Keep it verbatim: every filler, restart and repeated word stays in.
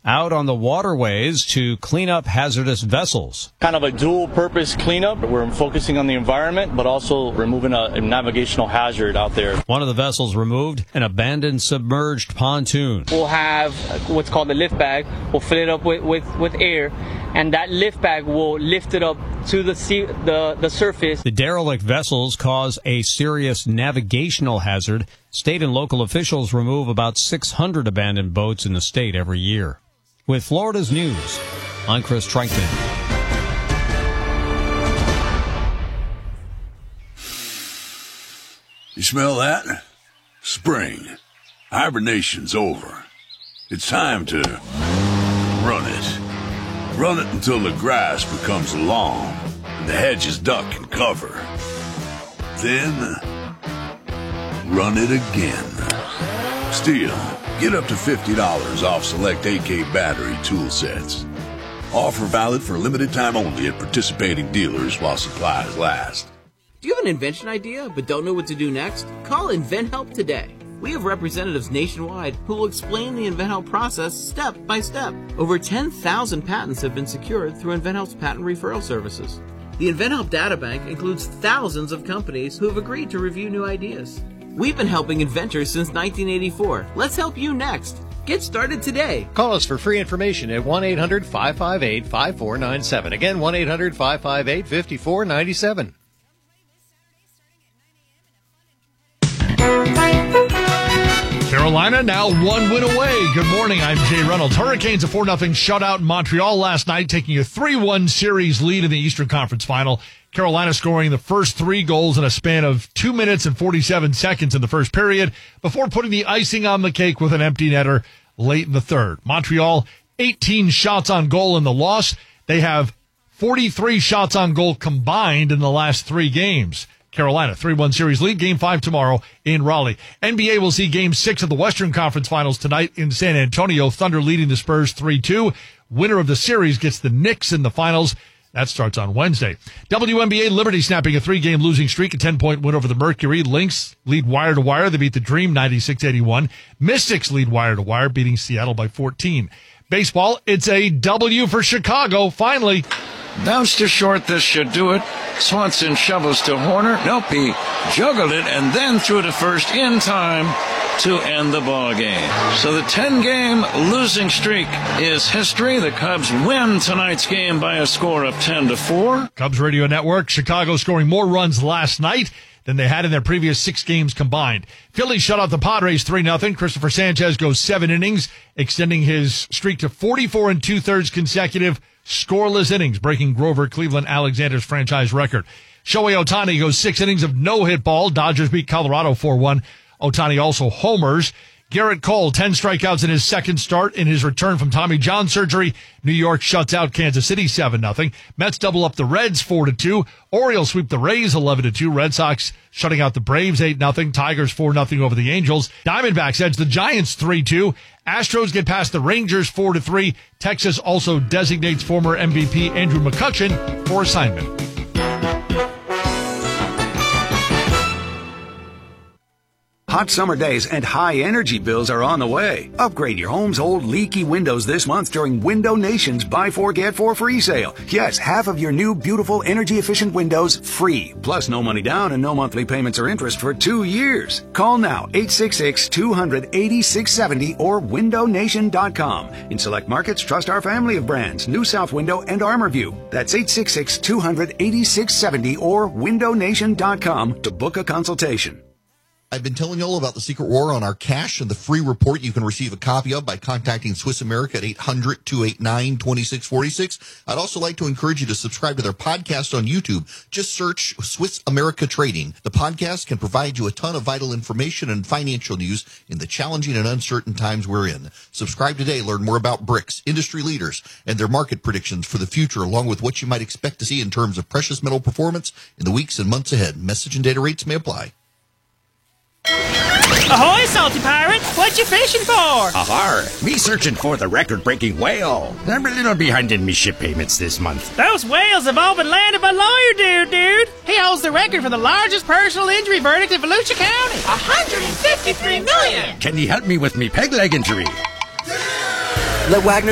out on the waterways to clean up hazardous vessels. Kind of a dual-purpose cleanup. We're focusing on the environment, but also removing a, a navigational hazard out there. One of the vessels removed, an abandoned submerged pontoon. We'll have what's called a lift bag. We'll fill it up with, with, with air, and that lift bag will lift it up to the sea, the, the surface. The derelict vessels cause a serious navigational hazard. State and local officials remove about six hundred abandoned boats in the state every year. With Florida's News, I'm Chris Trankman. You smell that? Spring. Hibernation's over. It's time to run it. Run it until the grass becomes long and the hedges duck and cover. Then, run it again. Steel. Get up to fifty dollars off select A K battery tool sets. Offer valid for a limited time only at participating dealers while supplies last. Do you have an invention idea but don't know what to do next? Call InventHelp today. We have representatives nationwide who will explain the InventHelp process step by step. Over ten thousand patents have been secured through InventHelp's patent referral services. The InventHelp Databank includes thousands of companies who have agreed to review new ideas. We've been helping inventors since nineteen eighty-four. Let's help you next. Get started today. Call us for free information at one eight hundred five five eight five four nine seven. Again, one eight hundred five five eight five four nine seven. Carolina now one win away. Good morning, I'm Jay Reynolds. Hurricanes a four nothing shutout in Montreal last night, taking a three one series lead in the Eastern Conference Final. Carolina scoring the first three goals in a span of two minutes and forty-seven seconds in the first period before putting the icing on the cake with an empty netter late in the third. Montreal, eighteen shots on goal in the loss. They have forty-three shots on goal combined in the last three games. Carolina, three one series lead. Game five tomorrow in Raleigh. N B A will see Game six of the Western Conference Finals tonight in San Antonio. Thunder leading the Spurs three two. Winner of the series gets the Knicks in the finals. That starts on Wednesday. W N B A, Liberty snapping a three-game losing streak, a ten-point win over the Mercury. Lynx lead wire-to-wire. They beat the Dream ninety-six eighty-one. Mystics lead wire-to-wire, beating Seattle by fourteen. Baseball, it's a W for Chicago, finally. Bounced to short, this should do it. Swanson shovels to Horner. Nope, he juggled it and then threw to first in time to end the ball game. So the ten-game losing streak is history. The Cubs win tonight's game by a score of ten to four. Cubs Radio Network, Chicago scoring more runs last night than they had in their previous six games combined. Phillies shut out the Padres three nothing. Christopher Sanchez goes seven innings, extending his streak to forty-four and two-thirds consecutive scoreless innings, breaking Grover Cleveland Alexander's franchise record. Shohei Ohtani goes six innings of no-hit ball. Dodgers beat Colorado four one. Ohtani also homers. Garrett Cole, ten strikeouts in his second start in his return from Tommy John surgery. New York shuts out Kansas City seven nothing. Mets double up the Reds four to two. Orioles sweep the Rays eleven to two. Red Sox shutting out the Braves eight nothing. Tigers four nothing over the Angels. Diamondbacks edge the Giants three two. Astros get past the Rangers four to three. Texas also designates former M V P Andrew McCutchen for assignment. Hot summer days and high energy bills are on the way. Upgrade your home's old leaky windows this month during Window Nation's Buy Four Get Four free sale. Yes, half of your new beautiful energy efficient windows free. Plus no money down and no monthly payments or interest for two years. Call now eight six six, two hundred, eighty-six seventy or window nation dot com. In select markets, trust our family of brands, New South Window and ArmorView. That's eight six six, two hundred, eighty-six seventy or window nation dot com to book a consultation. I've been telling you all about the Secret War on our cash and the free report you can receive a copy of by contacting Swiss America at eight hundred, two eight nine, two six four six. I'd also like to encourage you to subscribe to their podcast on YouTube. Just search Swiss America Trading. The podcast can provide you a ton of vital information and financial news in the challenging and uncertain times we're in. Subscribe today. Learn more about BRICS, industry leaders, and their market predictions for the future, along with what you might expect to see in terms of precious metal performance in the weeks and months ahead. Message and data rates may apply. Ahoy, salty pirate! What you fishing for? Ahar! Me searching for the record-breaking whale. I'm a little behind in me ship payments this month. Those whales have all been landed by lawyer dude, dude. He holds the record for the largest personal injury verdict in Volusia County. one hundred fifty-three million! Can you help me with me peg leg injury? Let Wagner